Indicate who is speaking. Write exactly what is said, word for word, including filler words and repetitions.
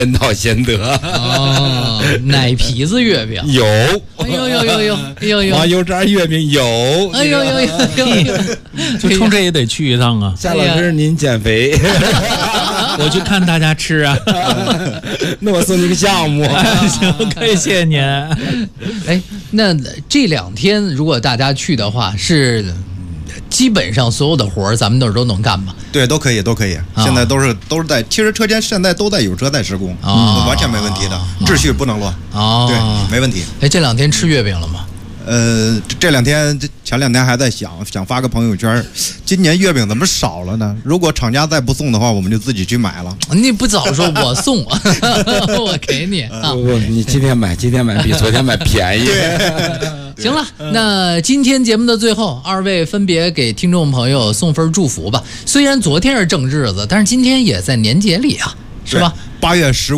Speaker 1: 人道贤得。
Speaker 2: 哦，奶皮子月饼
Speaker 1: 有，
Speaker 2: 哎呦呦呦呦哎呦呦，
Speaker 1: 黄油渣月饼有，
Speaker 2: 哎呦呦呦呦呦，
Speaker 3: 就冲这也得去一趟啊！
Speaker 1: 夏老师您减肥，
Speaker 3: 我去看大家吃啊。
Speaker 1: 那我送你个项目。
Speaker 3: 行，可以，谢谢您。
Speaker 2: 哎，那这两天如果大家去的话，是基本上所有的活儿咱们那儿都能干吧？
Speaker 4: 对，都可以，都可以。
Speaker 2: 啊
Speaker 4: 现在都是都是在，其实车间现在都在有车在施工，
Speaker 2: 啊
Speaker 4: 完全没问题的，秩序不能乱。
Speaker 2: 哦，
Speaker 4: 对，没问题。
Speaker 2: 哎，这两天吃月饼了吗？
Speaker 4: 呃，这这两天这前两天还在想想发个朋友圈，今年月饼怎么少了呢？如果厂家再不送的话，我们就自己去买了。
Speaker 2: 你不早说我送，我给你啊！
Speaker 1: 不不，你今天买，今天买比昨天买便宜。
Speaker 2: 行了，那今天节目的最后，二位分别给听众朋友送份祝福吧。虽然昨天是正日子，但是今天也在年节里啊，是吧？
Speaker 4: 八月十五。